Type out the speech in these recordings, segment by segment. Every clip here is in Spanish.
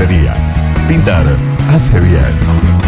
Tintorerías. Pintar hace bien.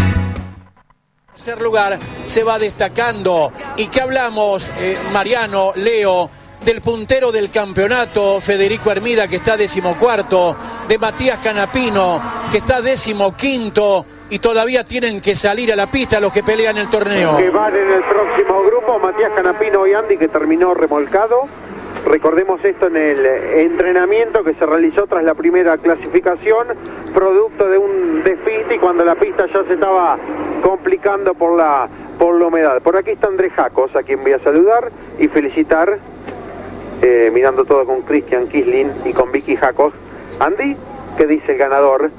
Tercer lugar se va destacando. ¿Y qué hablamos, Mariano, Leo, del puntero del campeonato, Federico Hermida, que está 14º, de Matías Canapino, que está 15º, y todavía tienen que salir a la pista los que pelean el torneo? Que van en el próximo grupo, Matías Canapino y Andy, que terminó remolcado. Recordemos esto en el entrenamiento que se realizó tras la primera clasificación, producto de un despiste, y cuando la pista ya se estaba complicando por la humedad. Por aquí está Andrés Jacos, a quien voy a saludar y felicitar, mirando todo con Cristian Kislin y con Vicky Jacos. Andy, ¿qué dice el ganador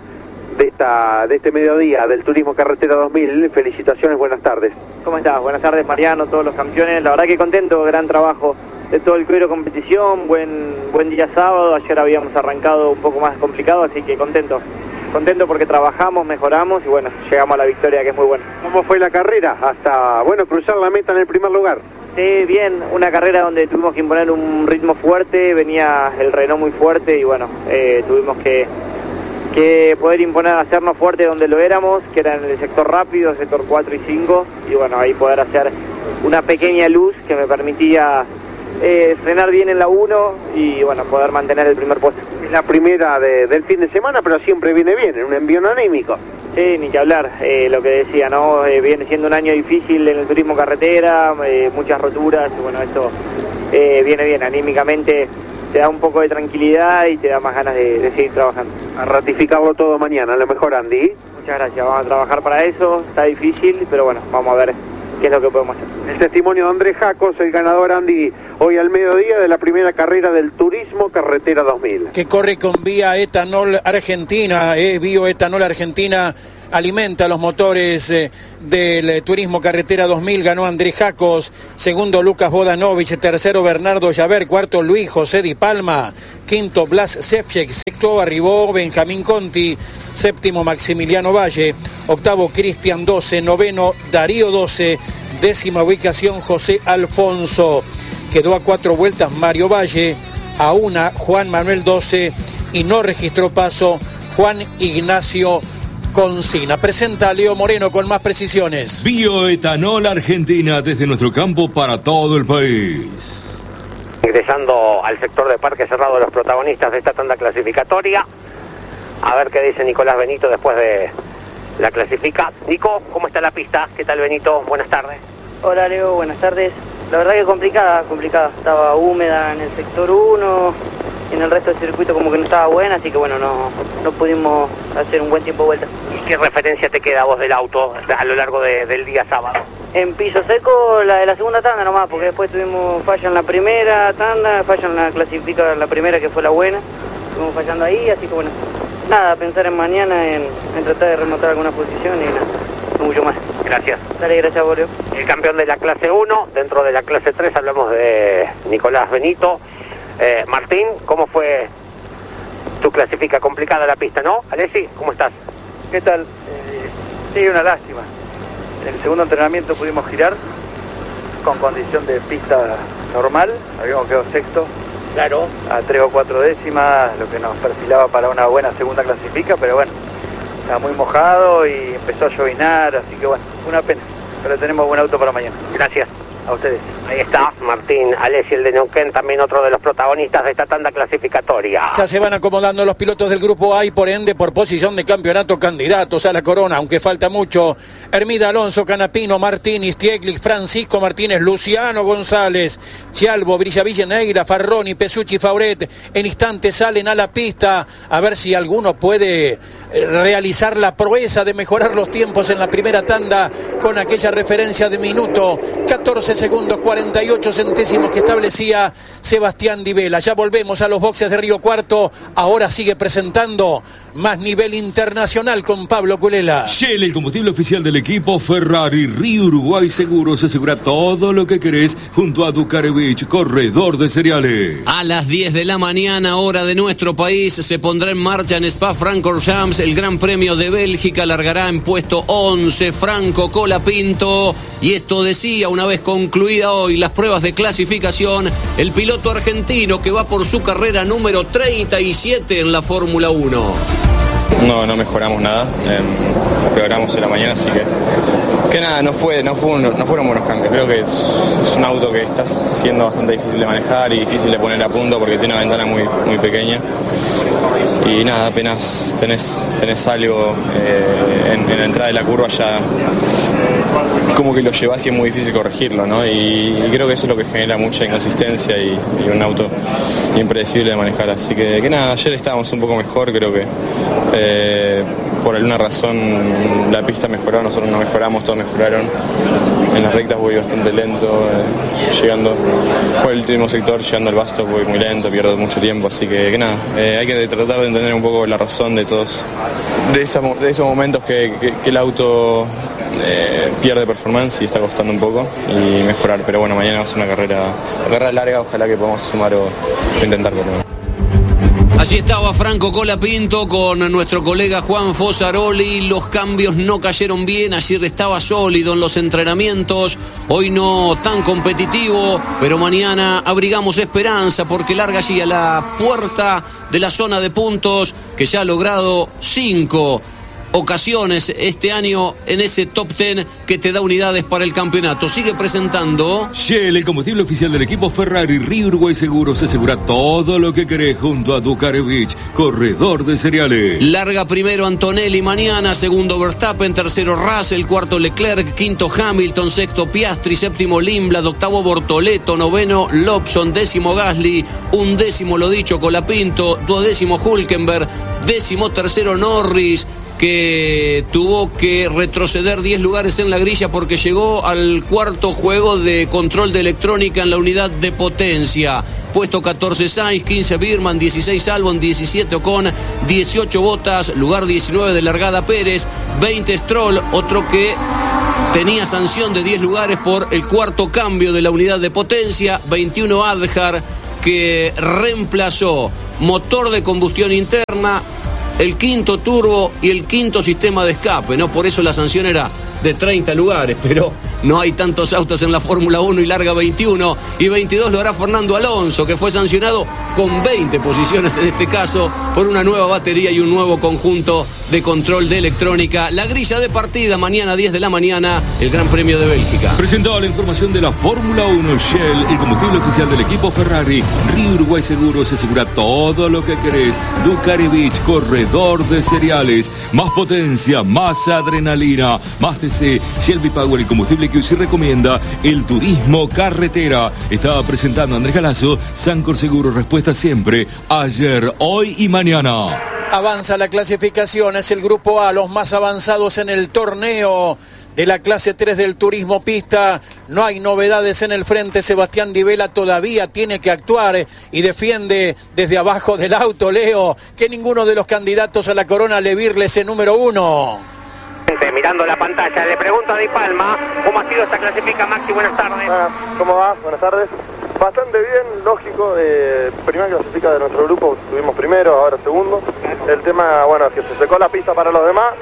de este mediodía del Turismo Carretera 2000? Felicitaciones, buenas tardes. ¿Cómo estás? Buenas tardes, Mariano, todos los campeones. La verdad que contento, gran trabajo de todo el cuero competición, buen día sábado. Ayer habíamos arrancado un poco más complicado, así que contento porque trabajamos, mejoramos y bueno, llegamos a la victoria, que es muy buena. ¿Cómo fue la carrera? Hasta, cruzar la meta en el primer lugar. Sí, bien, una carrera donde tuvimos que imponer un ritmo fuerte, venía el Renault muy fuerte y bueno, tuvimos que poder imponer, hacernos fuerte donde lo éramos, que era en el sector rápido, sector 4 y 5, y bueno, ahí poder hacer una pequeña luz que me permitía frenar bien en la 1 y bueno, poder mantener el primer puesto. Es la primera del fin de semana, pero siempre viene bien, en un envío anímico. Sí, ni que hablar, lo que decía, ¿no? Viene siendo un año difícil en el turismo carretera, muchas roturas, y bueno, esto viene bien, anímicamente te da un poco de tranquilidad y te da más ganas de seguir trabajando. A ratificarlo todo mañana, a lo mejor, Andy. Muchas gracias, vamos a trabajar para eso, está difícil, pero bueno, vamos a ver qué es lo que podemos hacer. El testimonio de Andrés Jacos, el ganador, Andy, hoy al mediodía de la primera carrera del Turismo Carretera 2000. Que corre con Vía Etanol Argentina, Bioetanol Argentina alimenta los motores del Turismo Carretera 2000. Ganó Andrés Jacos, segundo Lucas Bodanovich, tercero Bernardo Llaver, cuarto Luis José Di Palma, quinto Blas Sepchek, sexto arribó Benjamín Conti, séptimo Maximiliano Valle, octavo Cristian 12, noveno Darío 12, décima ubicación José Alfonso. Quedó a 4 vueltas Mario Valle, a una Juan Manuel 12 y no registró paso Juan Ignacio Concina. Presenta a Leo Moreno con más precisiones. Bioetanol Argentina, desde nuestro campo para todo el país. Ingresando al sector de parque cerrado los protagonistas de esta tanda clasificatoria. A ver qué dice Nicolás Benito después de la clasifica. Nico, ¿cómo está la pista? ¿Qué tal, Benito? Buenas tardes. Hola, Leo, buenas tardes. La verdad que complicada. Estaba húmeda en el sector 1, y en el resto del circuito como que no estaba buena, así que bueno, no pudimos hacer un buen tiempo de vuelta. ¿Y qué referencia te queda a vos del auto a lo largo del día sábado? En piso seco, la de la segunda tanda nomás, porque después tuvimos falla en la primera tanda, falla en la clasifica, la primera que fue la buena, estuvimos fallando ahí, así que bueno, nada, pensar en mañana, en tratar de remontar alguna posición y nada, no mucho más. Gracias. Dale, gracias, Bolio. El campeón de la clase 1, dentro de la clase 3 hablamos de Nicolás Benito. Martín, ¿cómo fue tu clasifica? Complicada la pista, ¿no? Alessi, ¿cómo estás? ¿Qué tal? Sí, una lástima. En el segundo entrenamiento pudimos girar con condición de pista normal, habíamos quedado sexto. Claro. A 3 o 4 décimas, lo que nos perfilaba para una buena segunda clasifica, pero bueno, estaba muy mojado y empezó a lloviznar, así que bueno, una pena. Pero tenemos buen auto para mañana. Gracias. A ustedes. Ahí está Martín Alessi, el de Neuquén, también otro de los protagonistas de esta tanda clasificatoria. Ya se van acomodando los pilotos del grupo A y por ende por posición de campeonato candidatos a la corona, aunque falta mucho. Hermida, Alonso, Canapino, Martínez, Stieglich, Francisco Martínez, Luciano González, Chialvo, Villavilla Negra, Farroni, Pesucci, Fauret. En instantes salen a la pista a ver si alguno puede realizar la proeza de mejorar los tiempos en la primera tanda con aquella referencia de minuto 14 segundos 48 centésimos que establecía Sebastián Di Vela. Ya volvemos a los boxes de Río Cuarto. Ahora sigue presentando más nivel internacional con Pablo Culela. Shell, el combustible oficial del equipo Ferrari. Río Uruguay Seguros asegura todo lo que querés junto a Ducarevich, corredor de cereales. A las 10 de la mañana, hora de nuestro país, se pondrá en marcha en Spa-Francorchamps el Gran Premio de Bélgica. Largará en puesto 11 Franco Colapinto. Y esto decía, una vez concluida hoy las pruebas de clasificación, el piloto argentino que va por su carrera número 37 en la Fórmula 1. no mejoramos nada, empeoramos en la mañana, así que nada, no fueron buenos cambios. Creo que es un auto que está siendo bastante difícil de manejar y difícil de poner a punto porque tiene una ventana muy pequeña. Y nada, apenas tenés algo en la entrada de la curva ya como que lo llevas y es muy difícil corregirlo, ¿no? Y creo que eso es lo que genera mucha inconsistencia y un auto impredecible de manejar. Así que nada, ayer estábamos un poco mejor, creo que por alguna razón la pista mejoró, nosotros no mejoramos, todos mejoraron. En las rectas voy bastante lento, llegando por el último sector, llegando al Basto voy muy lento, pierdo mucho tiempo, así que nada, hay que tratar de entender un poco la razón de todos, de esos momentos que el auto pierde performance y está costando un poco y mejorar, pero bueno, mañana va a ser una carrera larga, ojalá que podamos sumar o intentar por lo menos. Allí estaba Franco Colapinto con nuestro colega Juan Fosaroli. Los cambios no cayeron bien. Ayer estaba sólido en los entrenamientos. Hoy no tan competitivo. Pero mañana abrigamos esperanza porque larga allí a la puerta de la zona de puntos que ya ha logrado 5 ocasiones este año en ese top 10 que te da unidades para el campeonato. Sigue presentando Shell, el combustible oficial del equipo Ferrari. Río Uruguay Seguros asegura todo lo que querés junto a Dukarevich, corredor de cereales. Larga primero Antonelli mañana, segundo Verstappen, tercero Russell, cuarto Leclerc, quinto Hamilton, sexto Piastri, séptimo Lindblad, octavo Bortoleto, noveno Lobson, décimo Gasly, undécimo lo dicho Colapinto, duodécimo Hülkenberg, décimo tercero Norris, que tuvo que retroceder 10 lugares en la grilla porque llegó al cuarto juego de control de electrónica en la unidad de potencia. Puesto 14 Sainz, 15 Birman, 16 Albon, 17 Ocon, 18 Bottas, lugar 19 de largada Pérez, 20 Stroll, otro que tenía sanción de 10 lugares por el cuarto cambio de la unidad de potencia, 21 Adjar, que reemplazó motor de combustión interna, el quinto turbo y el quinto sistema de escape, ¿no? Por eso la sanción era de 30 lugares, pero no hay tantos autos en la Fórmula 1 y larga 21 y 22 lo hará Fernando Alonso, que fue sancionado con 20 posiciones en este caso por una nueva batería y un nuevo conjunto de control de electrónica. La grilla de partida mañana 10 de la mañana, el Gran Premio de Bélgica. Presentado la información de la Fórmula 1, Shell, el combustible oficial del equipo Ferrari. Río Uruguay Seguros asegura todo lo que querés. Dukarevich, corredor de cereales. Más potencia, más adrenalina, más TC. Shelby Power, el combustible que hoy sí recomienda el turismo carretera. Estaba presentando Andrés Galazo. Sancor Seguro, respuesta siempre, ayer, hoy y mañana. Avanza la clasificación, es el grupo A, los más avanzados en el torneo de la clase 3 del turismo pista. No hay novedades en el frente. Sebastián Di Vela todavía tiene que actuar y defiende desde abajo del auto, Leo, que ninguno de los candidatos a la corona le virle ese número 1. Mirando la pantalla, le pregunto a Di Palma cómo ha sido esta clasifica. Maxi, buenas tardes. ¿Cómo va? Buenas tardes. Bastante bien, lógico. Primera clasifica de nuestro grupo, estuvimos primero, ahora segundo. El tema, bueno, es que se secó la pista para los demás.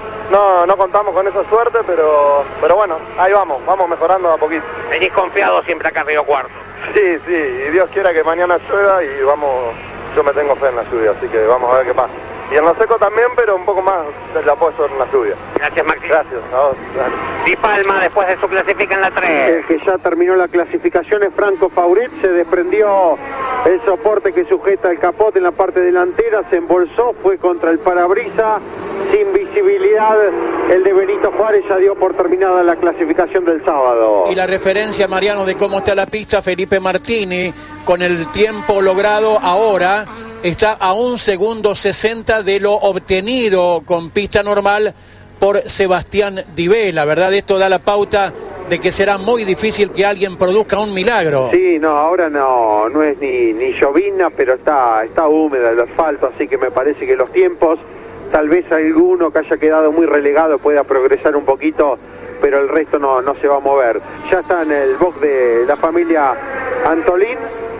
No contamos con esa suerte, pero bueno, ahí vamos mejorando a poquito. Venís confiado siempre acá en Río Cuarto. Sí, y Dios quiera que mañana llueva y yo me tengo fe en la lluvia, así que vamos a ver qué pasa. Y en lo seco también, pero un poco más el apoyo en la lluvia. Gracias, Maxi. Gracias, a vos. Dale. Di Palma, después de su clasifica en la 3. El que ya terminó la clasificación es Franco Fauret, se desprendió el soporte que sujeta el capote en la parte delantera, se embolsó, fue contra el parabrisa, sin visibilidad. El de Benito Juárez ya dio por terminada la clasificación del sábado. Y la referencia, Mariano, de cómo está la pista, Felipe Martini, con el tiempo logrado ahora, está a 1 segundo 60 de lo obtenido con pista normal por Sebastián Di Vela, ¿verdad? Esto da la pauta de que será muy difícil que alguien produzca un milagro. Sí, no, ahora no es ni llovizna, pero está húmeda el asfalto, así que me parece que los tiempos, tal vez alguno que haya quedado muy relegado pueda progresar un poquito, pero el resto no se va a mover. Ya está en el box de la familia Antolín.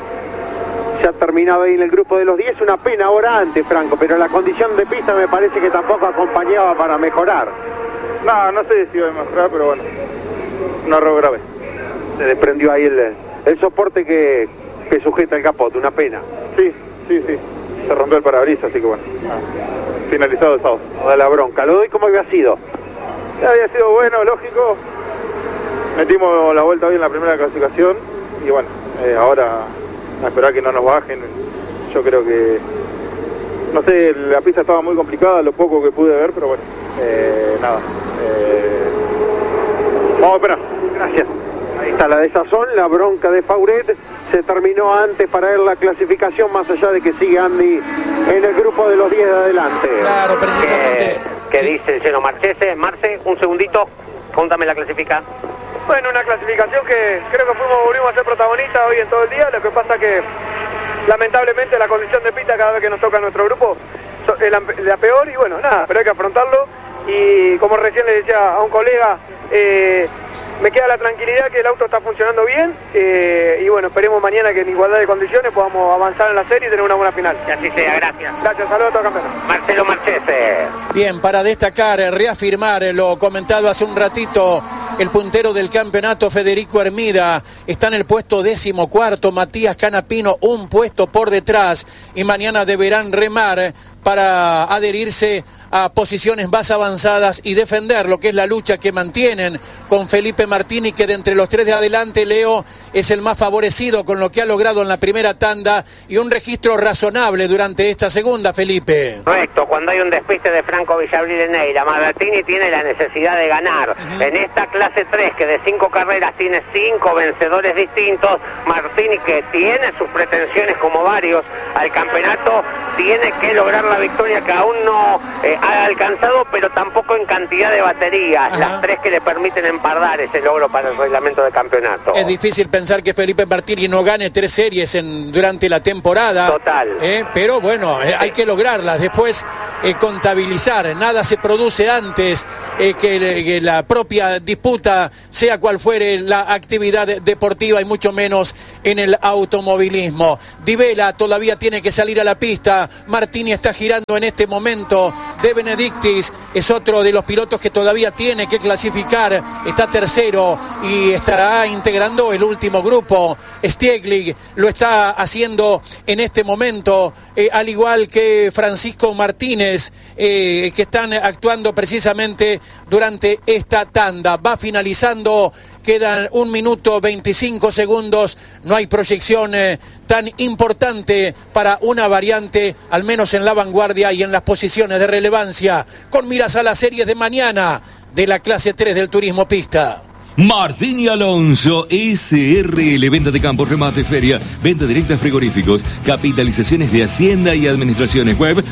Se ha terminado ahí en el grupo de los 10, una pena ahora antes, Franco, pero la condición de pista me parece que tampoco acompañaba para mejorar. No sé si iba a mejorar, pero bueno, un error grave. Se desprendió ahí el soporte que sujeta el capote, una pena. Sí, se rompió el parabrisas, así que bueno. finalizado el sábado. Toda la bronca. ¿Lo doy cómo había sido? Había sido bueno, lógico. Metimos la vuelta hoy en la primera clasificación y bueno, ahora a esperar que no nos bajen. Yo creo que, no sé, la pista estaba muy complicada, lo poco que pude ver, pero bueno, nada. Vamos a esperar. Gracias. Ahí está la desazón, la bronca de Fauret. Se terminó antes para él la clasificación, más allá de que sigue Andy en el grupo de los 10 de adelante. Claro, precisamente. ¿Qué sí. dice el lleno Marchese? Marce, un segundito, contame la clasifica. Bueno, una clasificación que creo que volvimos a ser protagonistas hoy en todo el día. Lo que pasa que lamentablemente la condición de pista cada vez que nos toca nuestro grupo es la peor y bueno, nada, pero hay que afrontarlo y como recién le decía a un colega, me queda la tranquilidad que el auto está funcionando bien y bueno, esperemos mañana que en igualdad de condiciones podamos avanzar en la serie y tener una buena final. Que así sea, gracias. Gracias, saludos a todos campeones. Marcelo Marchese. Bien, para destacar, reafirmar lo comentado hace un ratito, el puntero del campeonato Federico Hermida está en el puesto 14º, Matías Canapino un puesto por detrás y mañana deberán remar para adherirse a posiciones más avanzadas y defender lo que es la lucha que mantienen con Felipe Martini, que de entre los tres de adelante, Leo, es el más favorecido con lo que ha logrado en la primera tanda y un registro razonable durante esta segunda, Felipe. Correcto, cuando hay un despiste de Franco Villabril en Neira, Martini tiene la necesidad de ganar. En esta clase 3, que de 5 carreras tiene 5 vencedores distintos, Martini, que tiene sus pretensiones como varios al campeonato, tiene que lograr la victoria que aún no ha alcanzado, pero tampoco en cantidad de baterías, las 3 que le permiten empardar ese logro para el reglamento de campeonato. Es difícil pensar que Felipe Martini no gane 3 series durante la temporada. Total. Pero bueno, hay que lograrlas, después contabilizar, nada se produce antes que la propia disputa, sea cual fuere la actividad deportiva y mucho menos en el automovilismo. Di Vela todavía tiene que salir a la pista, Martini está girando en este momento, De Benedictis es otro de los pilotos que todavía tiene que clasificar, está tercero y estará integrando el último grupo. Stiegling lo está haciendo en este momento, al igual que Francisco Martínez, que están actuando precisamente durante esta tanda. Va finalizando, quedan 1 minuto 25 segundos, no hay proyección tan importante para una variante, al menos en la vanguardia y en las posiciones de relevancia, con miras a las series de mañana de la clase 3 del turismo pista. Martín y Alonso, SRL, venta de campo, remate, feria, venta directa de frigoríficos, capitalizaciones de Hacienda y Administraciones. Web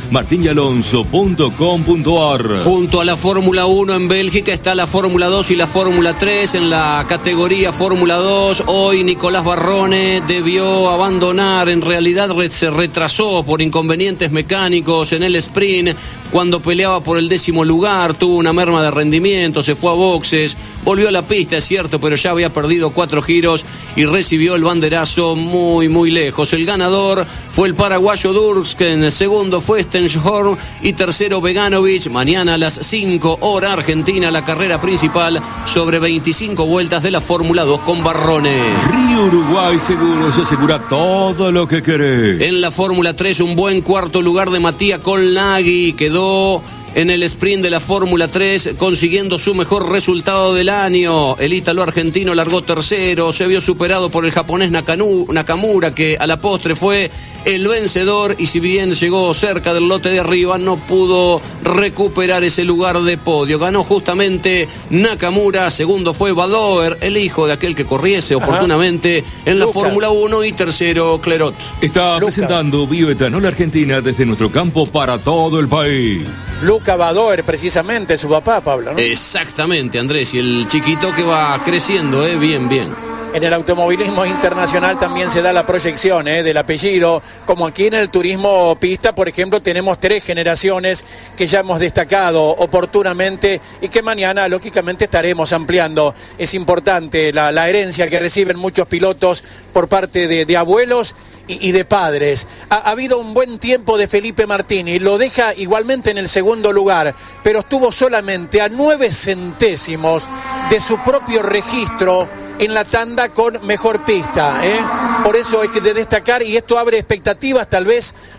martinyalonso.com.ar. Junto a la Fórmula 1 en Bélgica está la Fórmula 2 y la Fórmula 3 en la categoría Fórmula 2. Hoy Nicolás Barrone debió abandonar, en realidad se retrasó por inconvenientes mecánicos en el sprint cuando peleaba por el 10º lugar, tuvo una merma de rendimiento, se fue a boxes, volvió a la pista, es cierto, pero ya había perdido 4 giros y recibió el banderazo muy lejos. El ganador fue el paraguayo Durksen, segundo fue Stenshorn y tercero Beganovic. Mañana a las 5 hora Argentina, la carrera principal sobre 25 vueltas de la Fórmula 2 con Barrone. Río Uruguay Seguros, asegura todo lo que querés. En la Fórmula 3 un buen cuarto lugar de Matías Colnaghi, quedó en el sprint de la Fórmula 3, consiguiendo su mejor resultado del año. El ítalo argentino largó tercero, se vio superado por el japonés Nakamura, que a la postre fue el vencedor, y si bien llegó cerca del lote de arriba, no pudo recuperar ese lugar de podio. Ganó justamente Nakamura, segundo fue Badoer, el hijo de aquel que corriese oportunamente en la Fórmula 1, y tercero Clerot. Está presentando Bioetanol Argentina desde nuestro campo para todo el país. Luca Badoer, precisamente, su papá, Pablo, ¿no? Exactamente, Andrés, y el chiquito que va creciendo, bien. En el automovilismo internacional también se da la proyección del apellido, como aquí en el turismo pista, por ejemplo, tenemos 3 generaciones que ya hemos destacado oportunamente y que mañana, lógicamente, estaremos ampliando. Es importante la herencia que reciben muchos pilotos por parte de abuelos y de padres. Ha habido un buen tiempo de Felipe Martini, lo deja igualmente en el segundo lugar, pero estuvo solamente a 9 centésimos de su propio registro en la tanda con mejor pista, Por eso hay que destacar, y esto abre expectativas tal vez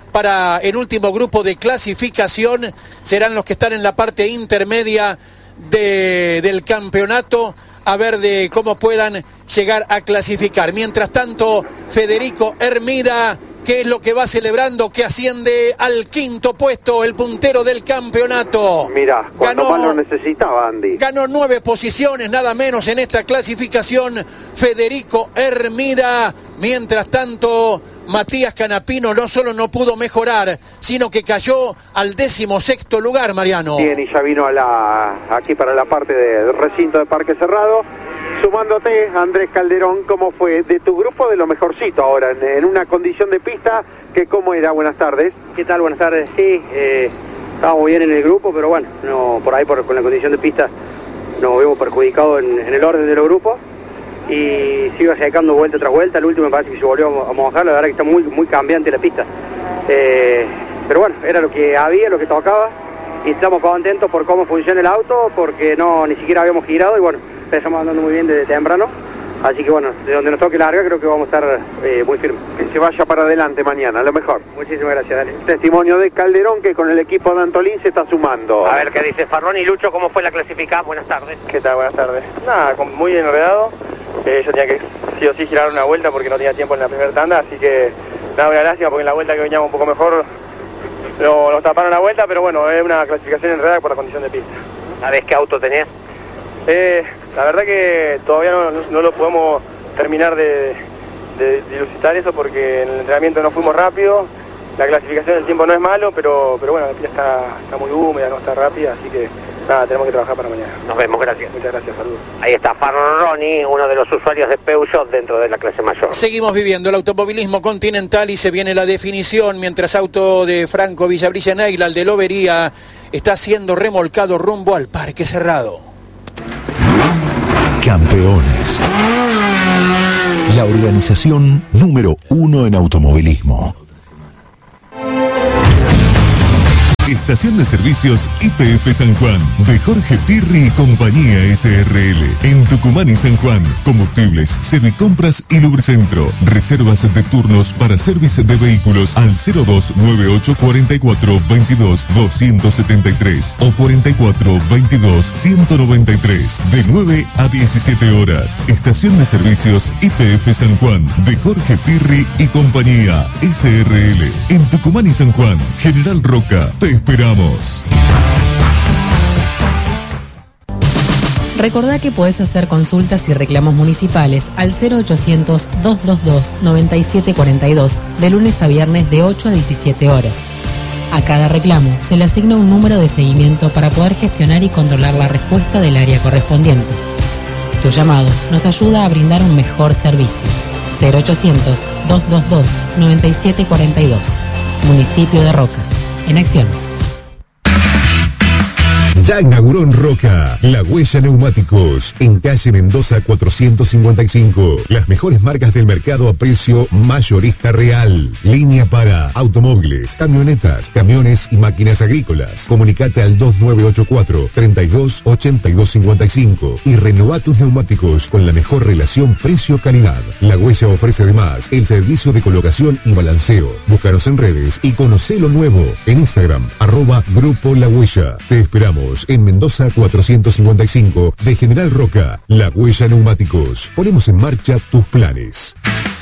para el último grupo de clasificación. Serán los que están en la parte intermedia del campeonato, a ver de cómo puedan llegar a clasificar. Mientras tanto, Federico Hermida, ¿qué es lo que va celebrando? Que asciende al 5º puesto, el puntero del campeonato. Mirá, cuando más lo necesitaba, Andy. Ganó 9 posiciones, nada menos, en esta clasificación, Federico Hermida. Mientras tanto, Matías Canapino no solo no pudo mejorar, sino que cayó al 16º lugar, Mariano. Bien, y ya vino aquí para la parte del recinto de Parque Cerrado. Sumándote, Andrés Calderón, ¿cómo fue de tu grupo de lo mejorcito ahora, en una condición de pista que cómo era? Buenas tardes. ¿Qué tal? Buenas tardes. Sí, estábamos bien en el grupo, pero bueno, no, por ahí con la condición de pista nos vimos perjudicados en el orden de los grupos y se iba acercando vuelta tras vuelta. El último me parece que se volvió a mojar, la verdad que está muy, muy cambiante la pista. Pero bueno, era lo que había, lo que tocaba y estamos contentos por cómo funciona el auto, porque ni siquiera habíamos girado y bueno, empezamos andando muy bien desde temprano, así que bueno, de donde nos toque larga creo que vamos a estar muy firmes. Que se vaya para adelante mañana, lo mejor. Muchísimas gracias, dale. Testimonio de Calderón, que con el equipo de Antolín se está sumando. A ver qué dice Farrón. Y Lucho, ¿cómo fue la clasificada? Buenas tardes. ¿Qué tal? Buenas tardes. Nada, muy enredado. Yo tenía que sí o sí girar una vuelta porque no tenía tiempo en la primera tanda, así que nada, una lástima porque en la vuelta que veníamos un poco mejor nos taparon la vuelta, pero bueno, es una clasificación enredada por la condición de pista. ¿Sabés qué auto tenés? La verdad que todavía no lo podemos terminar de dilucidar eso porque en el entrenamiento no fuimos rápido. La clasificación del tiempo no es malo, pero bueno, la pista está muy húmeda, no está rápida, así que nada, tenemos que trabajar para mañana. Nos vemos, gracias. Muchas gracias, saludos. Ahí está Farroni, uno de los usuarios de Peugeot dentro de la clase mayor. Seguimos viviendo el automovilismo continental y se viene la definición, mientras auto de Franco Villabrilla Neila, el de Lobería, está siendo remolcado rumbo al Parque Cerrado. Campeones. La organización número 1 en automovilismo. Estación de Servicios YPF San Juan, de Jorge Pirri y Compañía SRL. En Tucumán y San Juan, combustibles, servicompras y lubricentro. Reservas de turnos para servicio de vehículos al 0298 44 22 273 o 44 22 193, de 9 a 17 horas. Estación de Servicios YPF San Juan, de Jorge Pirri y Compañía SRL. En Tucumán y San Juan, General Roca, te esperamos. Recordá que podés hacer consultas y reclamos municipales al 0800-222-9742 de lunes a viernes de 8 a 17 horas. A cada reclamo se le asigna un número de seguimiento para poder gestionar y controlar la respuesta del área correspondiente. Tu llamado nos ayuda a brindar un mejor servicio. 0800-222-9742. Municipio de Roca. En acción. Ya inauguró en Roca La Huella Neumáticos, en calle Mendoza 455. Las mejores marcas del mercado a precio mayorista real. Línea para automóviles, camionetas, camiones y máquinas agrícolas. Comunicate al 2984-328255 y renová tus neumáticos con la mejor relación precio-calidad. La Huella ofrece además el servicio de colocación y balanceo. Búscanos en redes y conocé lo nuevo en Instagram, @Grupo La Huella. Te esperamos en Mendoza 455 de General Roca. La Huella Neumáticos. Ponemos en marcha tus planes.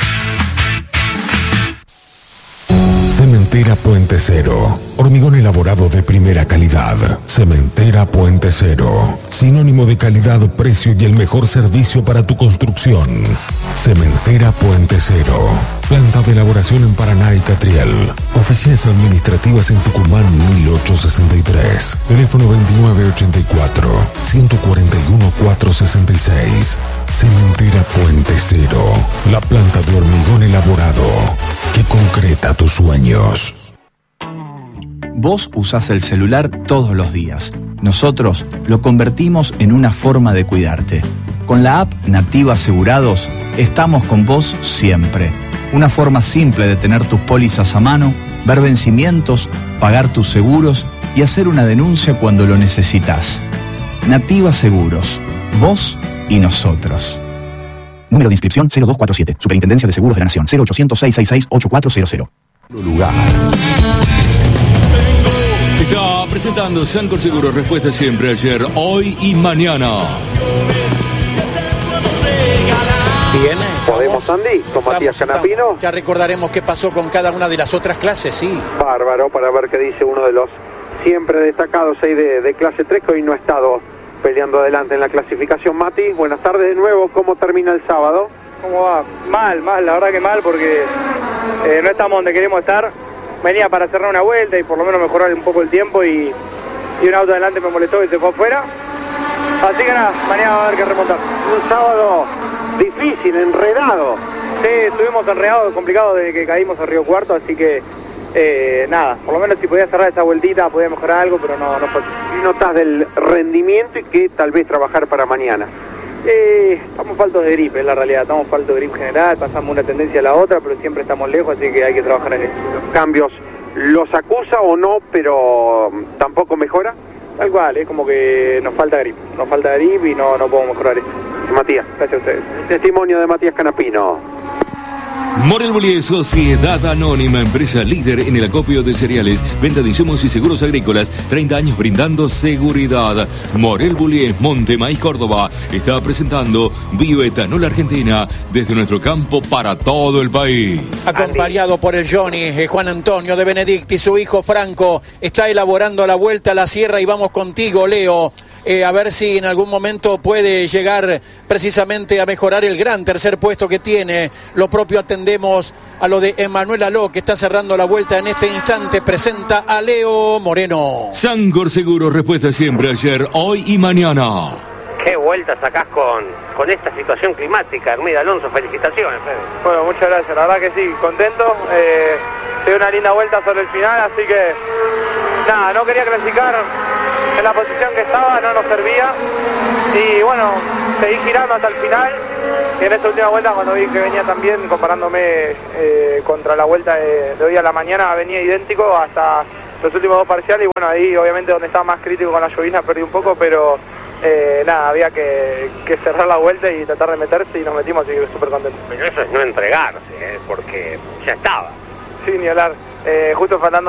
Cementera Puente Cero. Hormigón elaborado de primera calidad. Cementera Puente Cero. Sinónimo de calidad, precio y el mejor servicio para tu construcción. Cementera Puente Cero. Planta de elaboración en Paraná y Catriel. Oficinas administrativas en Tucumán 1863. Teléfono 2984-141-466. Cementera Puente Cero. La planta de hormigón elaborado que concreta tus sueños. Vos usás el celular todos los días. Nosotros lo convertimos en una forma de cuidarte. Con la app Nativa Asegurados, estamos con vos siempre. Una forma simple de tener tus pólizas a mano, ver vencimientos, pagar tus seguros y hacer una denuncia cuando lo necesitas. Nativa Seguros. Vos y nosotros. Número de inscripción 0247. Superintendencia de Seguros de la Nación. 0800-666-8400. Lugar. Está presentando Sancor Seguros, respuesta siempre, ayer, hoy y mañana. Bien, ¿podemos, Andy? Con Matías Canapino. Ya recordaremos qué pasó con cada una de las otras clases, sí. Bárbaro, para ver qué dice uno de los siempre destacados ahí de clase 3, que hoy no ha estado peleando adelante en la clasificación. Mati, buenas tardes de nuevo. ¿Cómo termina el sábado? ¿Cómo va? Mal, la verdad que mal, porque no estamos donde queremos estar. Venía para cerrar una vuelta y por lo menos mejorar un poco el tiempo, y un auto adelante me molestó y se fue afuera. Así que nada, mañana va a haber que remontar. Un sábado difícil, enredado. Sí, estuvimos enredados, complicados desde que caímos a Río Cuarto, así que nada, por lo menos si podía cerrar esa vueltita podía mejorar algo, pero no fue así. ¿Qué notas del rendimiento y qué tal vez trabajar para mañana? Estamos faltos de grip, es la realidad, estamos faltos de grip general, pasamos una tendencia a la otra, pero siempre estamos lejos, así que hay que trabajar en eso. ¿Los cambios los acusa o no, pero tampoco mejora? Tal cual, es como que nos falta grip y no podemos mejorar eso. Matías, gracias a ustedes. Testimonio de Matías Canapino. Morel Bullies, Sociedad Anónima, empresa líder en el acopio de cereales, venta de insumos y seguros agrícolas, 30 años brindando seguridad. Morel Bullies, Montemaíz, Córdoba, está presentando Bioetanol Argentina desde nuestro campo para todo el país. Acompañado por el Johnny, Juan Antonio de Benedicti, su hijo Franco, está elaborando la vuelta a la sierra y vamos contigo, Leo. A ver si en algún momento puede llegar precisamente a mejorar el gran tercer puesto que tiene. Lo propio atendemos a lo de Emanuel Aló, que está cerrando la vuelta en este instante. Presenta a Leo Moreno. Sancor Seguros, respuesta siempre, ayer, hoy y mañana. Qué vuelta sacás con esta situación climática, Hermida Alonso, felicitaciones, Fede. Bueno, muchas gracias, la verdad que sí, contento. Se dio una linda vuelta sobre el final, así que nada, no quería clasificar en la posición que estaba, no nos servía, y bueno, seguí girando hasta el final, y en esta última vuelta cuando vi que venía tan bien, comparándome contra la vuelta de hoy a la mañana, venía idéntico hasta los últimos dos parciales, y bueno, ahí obviamente donde estaba más crítico con la llovizna perdí un poco, pero nada, había que cerrar la vuelta y tratar de meterse, y nos metimos, así que súper contento. Pero eso es no entregarse, porque ya estaba. Sí, ni hablar, justo faltando